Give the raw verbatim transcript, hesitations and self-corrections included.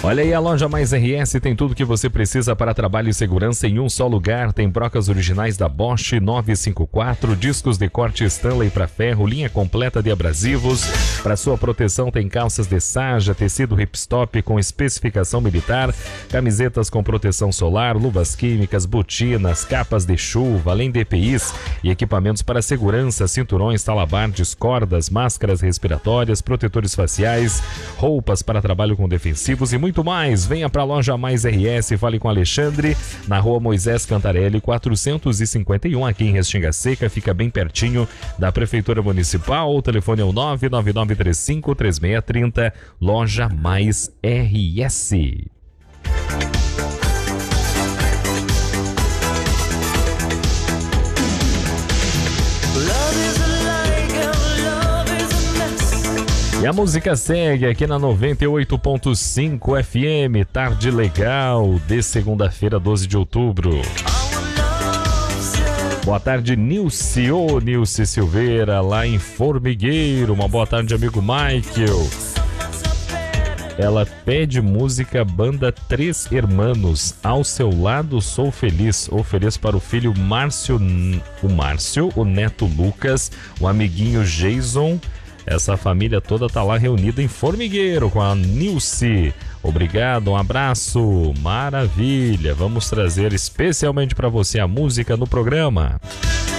Olha aí, a Loja Mais R S tem tudo que você precisa para trabalho e segurança em um só lugar. Tem brocas originais da Bosch novecentos e cinquenta e quatro, discos de corte Stanley para ferro, linha completa de abrasivos. Para sua proteção tem calças de sarja, tecido ripstop com especificação militar, camisetas com proteção solar, luvas químicas, botinas, capas de chuva, além de E P Is e equipamentos para segurança, cinturões, talabardes, cordas, máscaras respiratórias, protetores faciais, roupas para trabalho com defensivos e muito mais. Venha para a Loja Mais R S e fale com Alexandre, na rua Moisés Cantarelli quatrocentos e cinquenta e um, aqui em Restinga Seca, fica bem pertinho da Prefeitura Municipal. O telefone é o nove nove nove três cinco três seis três zero, Loja Mais R S. E a música segue aqui na noventa e oito ponto cinco F M, tarde legal de segunda-feira, doze de outubro. Boa tarde, Nilce, ô Nilce Silveira, lá em Formigueiro. Uma boa tarde, amigo Michael. Ela pede música banda Três Hermanos, Ao Seu Lado Sou Feliz. Ofereço para o filho Márcio, o Márcio, o neto Lucas, o amiguinho Jason. Essa família toda tá lá reunida em Formigueiro com a Nilce. Obrigado, um abraço, maravilha. Vamos trazer especialmente para você a música no programa.